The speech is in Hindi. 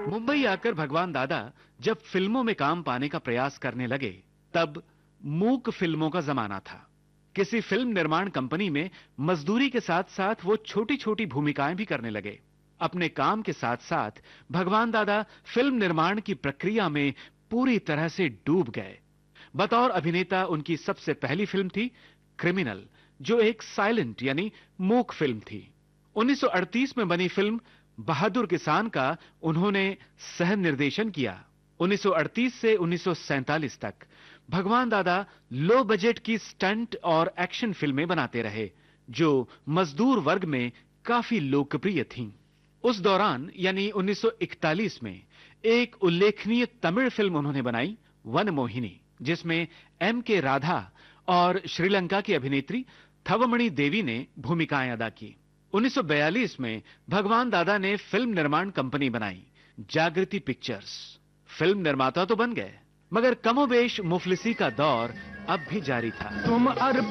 मुंबई आकर भगवान दादा जब फिल्मों में काम पाने का प्रयास करने लगे, तब मूक फिल्मों का जमाना था। किसी फिल्म निर्माण कंपनी में मजदूरी के साथ साथ वो छोटी छोटी भूमिकाएं भी करने लगे। अपने काम के साथ साथ भगवान दादा फिल्म निर्माण की प्रक्रिया में पूरी तरह से डूब गए। बतौर अभिनेता उनकी सबसे पहली फिल्म थी क्रिमिनल, जो एक साइलेंट यानी मूक फिल्म थी। 1938 में बनी फिल्म बहादुर किसान का उन्होंने सह निर्देशन किया। 1938 से 1947 तक भगवान दादा लो बजट की स्टंट और एक्शन फिल्में बनाते रहे, जो मजदूर वर्ग में काफी लोकप्रिय थीं। उस दौरान यानी 1941 में एक उल्लेखनीय तमिल फिल्म उन्होंने बनाई, वन मोहिनी, जिसमें M.K. राधा और श्रीलंका की अभिनेत्री थवमणि देवी ने भूमिकाएं अदा की। 1942 में भगवान दादा ने फिल्म निर्माण कंपनी बनाई, जागृति पिक्चर्स। फिल्म निर्माता तो बन गए, मगर कमोबेश मुफलिसी का दौर अब भी जारी था।